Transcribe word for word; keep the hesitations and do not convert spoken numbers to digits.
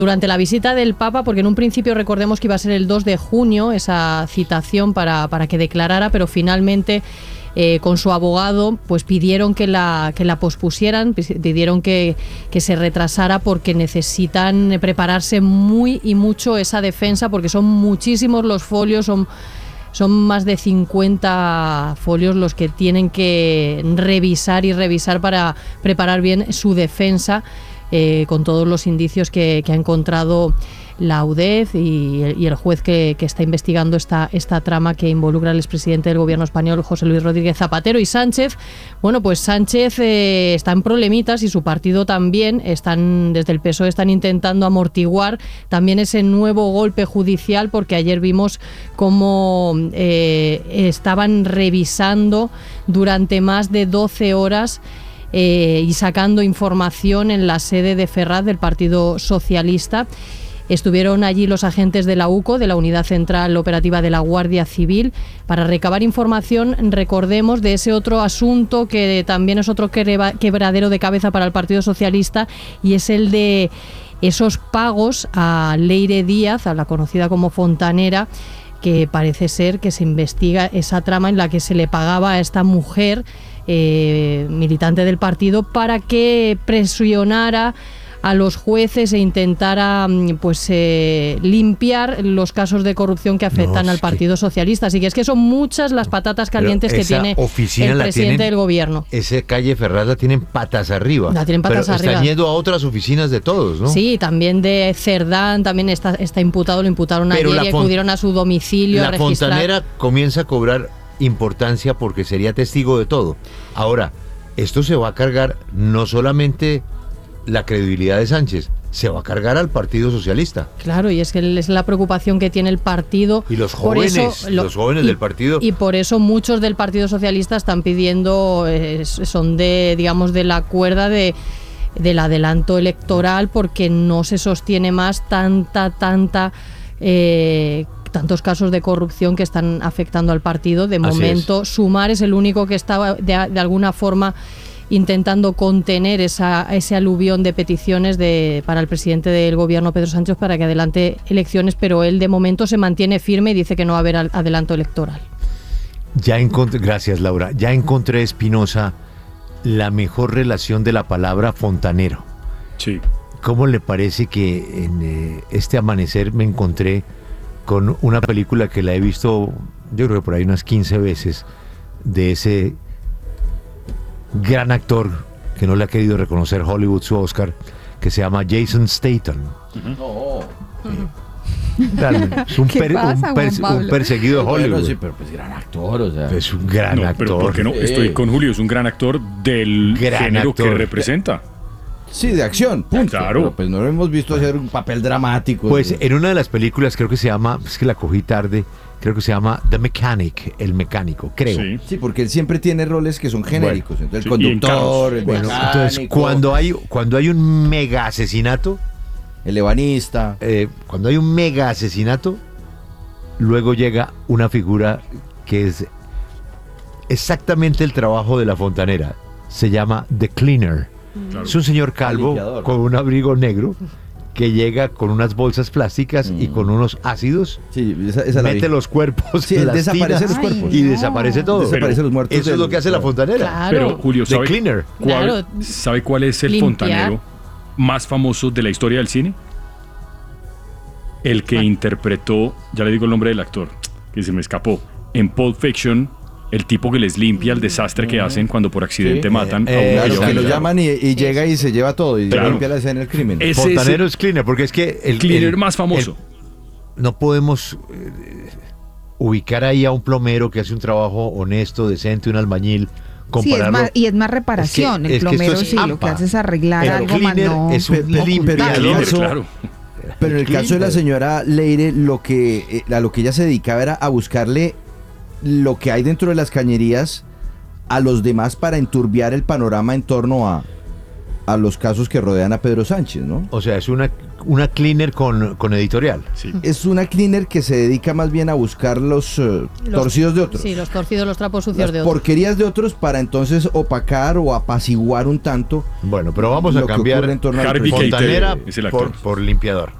Durante la visita del Papa, porque en un principio recordemos que iba a ser el dos de junio esa citación para, para que declarara, pero finalmente eh, con su abogado pues pidieron que la, que la pospusieran, pidieron que, que se retrasara porque necesitan prepararse muy y mucho esa defensa, porque son muchísimos los folios, son, son más de cincuenta folios los que tienen que revisar y revisar para preparar bien su defensa. Eh, con todos los indicios que, que ha encontrado la U D E F y, y el juez que, que está investigando esta, esta trama que involucra al expresidente del gobierno español, José Luis Rodríguez Zapatero. Y Sánchez, bueno, pues Sánchez eh, está en problemitas y su partido también, están desde el P S O E están intentando amortiguar también ese nuevo golpe judicial, porque ayer vimos cómo eh, estaban revisando durante más de doce horas Eh, y sacando información en la sede de Ferraz del Partido Socialista. Estuvieron allí los agentes de la U C O, de la Unidad Central Operativa de la Guardia Civil, para recabar información, recordemos, de ese otro asunto que también es otro quebradero de cabeza para el Partido Socialista, y es el de esos pagos a Leire Díaz, a la conocida como Fontanera, que parece ser que se investiga esa trama en la que se le pagaba a esta mujer Eh, militante del partido para que presionara a los jueces e intentara pues eh, limpiar los casos de corrupción que afectan no, al Partido que... Socialista. Así que es que son muchas las patatas calientes que tiene el presidente tienen, del gobierno. Esa calle Ferraz la tienen patas arriba. La tienen patas pero arriba. Están yendo a otras oficinas de todos, ¿no? Sí, también de Cerdán, también está, está imputado, lo imputaron pero ayer y acudieron a su domicilio la a registrar. La Fontanera comienza a cobrar importancia porque sería testigo de todo. Ahora, esto se va a cargar no solamente la credibilidad de Sánchez, se va a cargar al Partido Socialista. Claro, y es que es la preocupación que tiene el partido. Y los jóvenes, eso, lo, los jóvenes y, del partido. Y por eso muchos del Partido Socialista están pidiendo, eh, son de, digamos, de la cuerda de del adelanto electoral, porque no se sostiene más tanta, tanta... Eh, tantos casos de corrupción que están afectando al partido. De momento, Sumar es el único que está de, de alguna forma intentando contener esa, ese aluvión de peticiones de, para el presidente del gobierno, Pedro Sánchez, para que adelante elecciones, pero él de momento se mantiene firme y dice que no va a haber adelanto electoral. Ya encontré, gracias Laura, ya encontré, Espinosa, la mejor relación de la palabra fontanero. Sí. ¿Cómo le parece que en eh, este amanecer me encontré con una película que la he visto, yo creo que por ahí unas quince veces, de ese gran actor que no le ha querido reconocer Hollywood su Oscar, que se llama Jason Statham? Uh-huh. Oh. Sí. Realmente, es un, per, pasa, un, per, un perseguido de Hollywood. Bueno, sí, pero pues gran actor, o sea. Es un gran no, actor. Pero ¿por qué no? Estoy con Julio, es un gran actor del gran género actor. que representa. Sí, de acción, punto. Claro. Pero pues no lo hemos visto hacer un papel dramático. Pues en una de las películas, creo que se llama, es que la cogí tarde, creo que se llama The Mechanic, el mecánico, creo. Sí, sí, porque él siempre tiene roles que son genéricos. Bueno, entonces, sí, el conductor, el bueno, mecánico. entonces cuando hay, cuando hay un mega asesinato, el ebanista. Eh, cuando hay un mega asesinato, luego llega una figura que es exactamente el trabajo de la fontanera. Se llama The Cleaner. Claro. Es un señor calvo con un abrigo negro que llega con unas bolsas plásticas mm. y con unos ácidos. Sí, esa, esa mete los cuerpos, sí, las desaparece los cuerpos y no. desaparece todo. Desaparece los muertos. Eso es lo que hace la fontanera. Claro. Pero Julio, ¿sabe, The Cleaner. Cuál, claro. ¿sabe cuál es el Limpiar. fontanero más famoso de la historia del cine? El que ah. interpretó, ya le digo el nombre del actor, que se me escapó, en Pulp Fiction, el tipo que les limpia el desastre que hacen cuando por accidente sí. matan eh, a uno. Claro, que lo llaman y, y llega y se lleva todo y claro. limpia la escena del crimen. Ese fontanero es, es Cleaner, porque es que el Cleaner el, más famoso. El, no podemos eh, ubicar ahí a un plomero que hace un trabajo honesto, decente, un albañil. Sí, es más, y es más reparación. Es que, el plomero sí, ampa. Lo que hace es arreglar el algo más no. Es un limpiador. Claro. Pero en el caso de la señora Leire, lo que, a lo que ella se dedicaba era a buscarle lo que hay dentro de las cañerías a los demás para enturbiar el panorama en torno a, a los casos que rodean a Pedro Sánchez, ¿no? O sea, es una una cleaner con, con editorial. Sí. Es una cleaner que se dedica más bien a buscar los, uh, Los- torcidos de otros. Sí, los torcidos, los trapos sucios Las de otros. porquerías de otros para entonces opacar o apaciguar un tanto Bueno, pero vamos a lo que cambiar ocurre en torno al Harvey presidente. Keitel fontanera es el por, actor. por limpiador.